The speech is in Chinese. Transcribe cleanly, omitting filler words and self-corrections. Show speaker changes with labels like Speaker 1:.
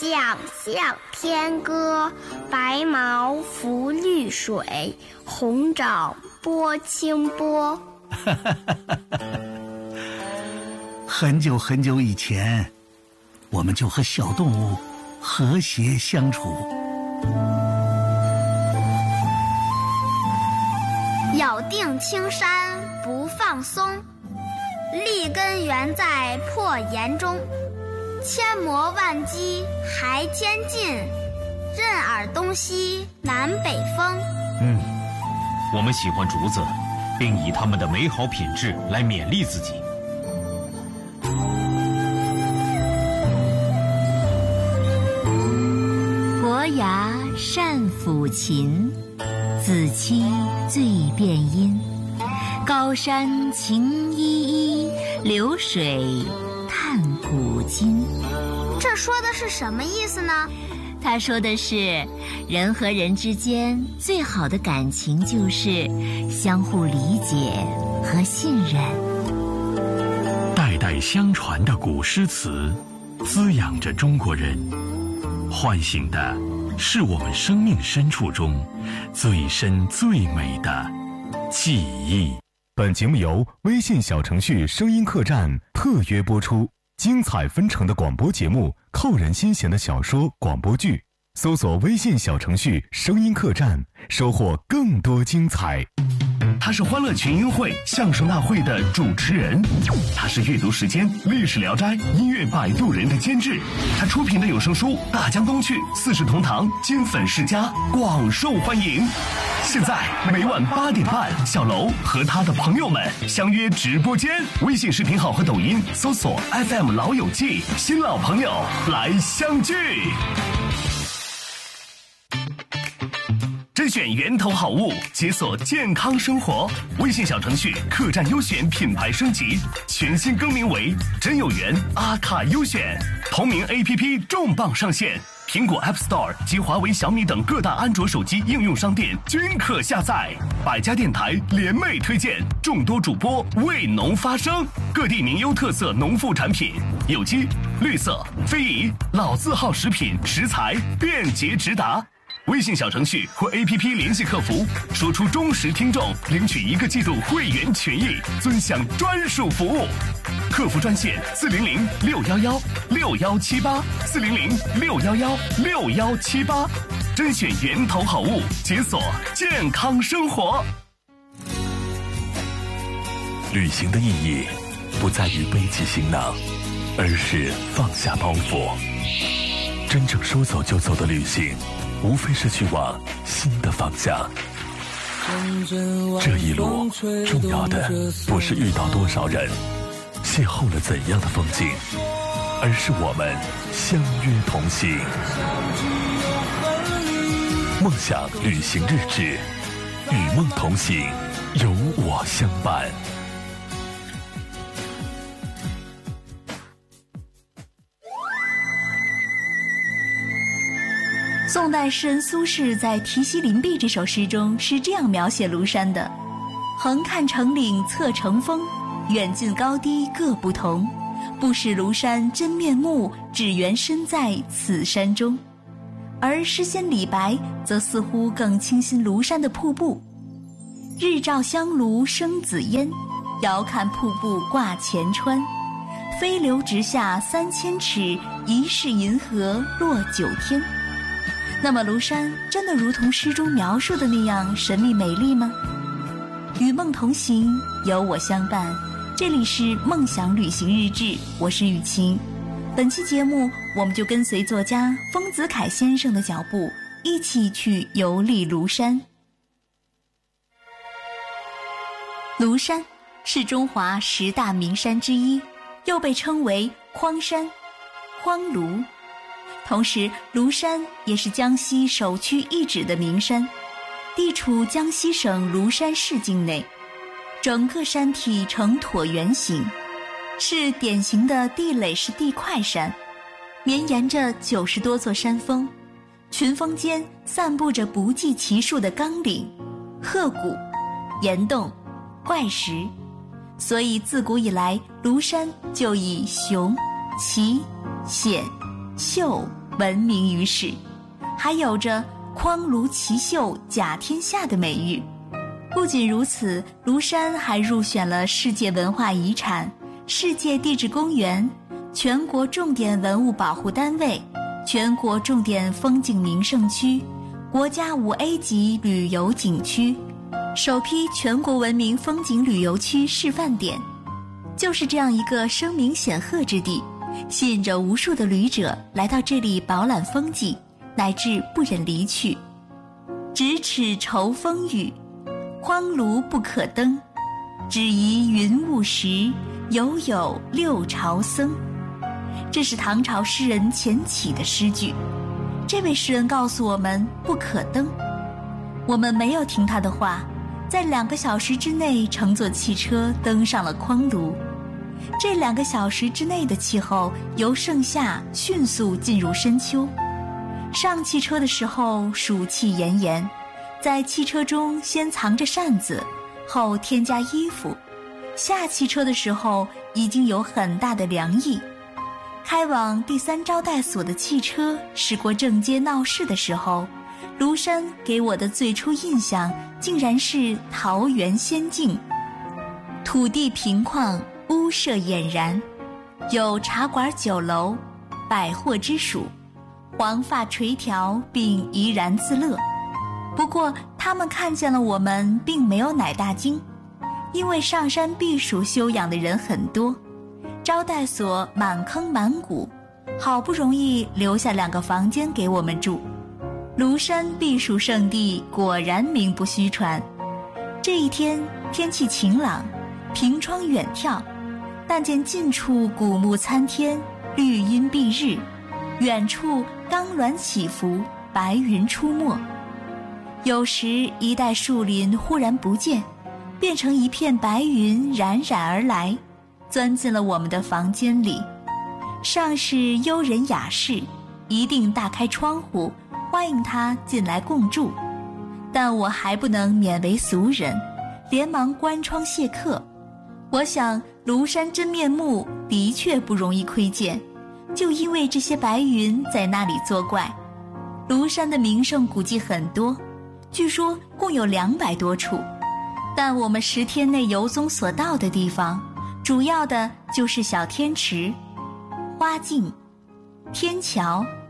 Speaker 1: 项向天歌，白毛浮绿水，红掌拨清波。
Speaker 2: 很久很久以前，我们就和小动物和谐相处。
Speaker 1: 咬定青山不放松，立根原在破岩中。千磨万击还坚劲，任尔东西南北风。
Speaker 3: 我们喜欢竹子，并以它们的美好品质来勉励自己。
Speaker 4: 伯牙善抚琴，子期最辨音。高山晴依依，流水叹古今。
Speaker 1: 这说的是什么意思呢？
Speaker 4: 他说的是，人和人之间最好的感情就是相互理解和信任。
Speaker 5: 代代相传的古诗词，滋养着中国人，唤醒的是我们生命深处中最深最美的记忆。
Speaker 6: 本节目由微信小程序声音客栈特约播出，精彩纷呈的广播节目，扣人心弦的小说广播剧，搜索微信小程序声音客栈，收获更多精彩。
Speaker 7: 他是欢乐群英会相声大会的主持人，他是阅读时间历史聊斋音乐摆渡人的监制，他出品的有声书《大江东去》四世同堂金粉世家广受欢迎。现在每晚8点半，小楼和他的朋友们相约直播间，微信视频号和抖音搜索 FM 老友记，新老朋友来相聚。甄选源头好物，解锁健康生活。微信小程序客栈优选品牌升级，全新更名为真有缘阿卡优选。同名 APP 重磅上线，苹果 App Store 及华为、小米等各大安卓手机应用商店均可下载。百家电台联袂推荐，众多主播为农发声，各地名优特色农副产品，有机、绿色、非遗、老字号食品食材便捷直达。微信小程序或 APP 联系客服，说出忠实听众，领取1个季度会员权益，尊享专属服务。客服专线400-611-6178，400-611-6178，甄选源头好物，解锁健康生活。
Speaker 5: 旅行的意义不在于背起行囊，而是放下包袱。真正说走就走的旅行，无非是去往新的方向。这一路重要的不是遇到多少人，邂逅了怎样的风景，而是我们相约同行。梦想旅行日志，与梦同行，有我相伴。
Speaker 8: 宋代诗人苏轼在《题西林壁》这首诗中是这样描写庐山的：横看成岭侧成峰，远近高低各不同。不识庐山真面目，只缘身在此山中。而诗仙李白则似乎更倾心庐山的瀑布。日照香炉生紫烟，遥看瀑布挂前川。飞流直下3000尺，疑是银河落9天。那么庐山真的如同诗中描述的那样神秘美丽吗？与梦同行，有我相伴。这里是梦想旅行日志，我是雨晴。本期节目我们就跟随作家丰子恺先生的脚步，一起去游历庐山。庐山是中华10大名山之一，又被称为匡山、匡庐。同时，庐山也是江西首屈一指的名山，地处江西省庐山市境内，整个山体呈椭圆形，是典型的地垒式地块山，绵延着90多座山峰，群峰间散布着不计其数的冈岭、壑谷、岩洞、怪石，所以自古以来，庐山就以雄、奇、险、秀闻名于世，还有着匡庐奇秀甲天下的美誉。不仅如此，庐山还入选了世界文化遗产、世界地质公园、全国重点文物保护单位、全国重点风景名胜区、国家5A 级旅游景区，首批全国文明风景旅游区示范点。就是这样一个声名显赫之地，吸引着无数的旅者来到这里饱览风景，乃至不忍离去。咫尺愁风雨，匡庐不可登，只疑云雾时，犹有六朝僧。这是唐朝诗人钱起的诗句。这位诗人告诉我们不可登，我们没有听他的话，在2个小时之内乘坐汽车登上了匡庐。这2个小时之内的气候由盛夏迅速进入深秋。上汽车的时候暑气炎炎，在汽车中先藏着扇子，后添加衣服。下汽车的时候已经有很大的凉意。开往第3招待所的汽车驶过正街闹市的时候，庐山给我的最初印象竟然是桃源仙境。土地平旷，屋舍俨然，有茶馆酒楼，百货之属，黄发垂髫并怡然自乐。不过他们看见了我们并没有乃大惊，因为上山避暑休养的人很多，招待所满坑满谷，好不容易留下2个房间给我们住。庐山避暑胜地果然名不虚传。这一天天气晴朗，凭窗远眺，但见近处古木参天，绿荫蔽日，远处钢峦起伏，白云出没。有时一带树林忽然不见，变成一片白云冉冉而来，钻进了我们的房间里。上是幽人雅士，一定大开窗户，欢迎他进来共住。但我还不能勉为俗人，连忙关窗谢客。我想庐山真面目的确不容易窥见，就因为这些白云在那里作怪。庐山的名胜古迹很多，据说共有200多处，但我们10天内游踪所到的地方，主要的就是小天池、花径、天桥、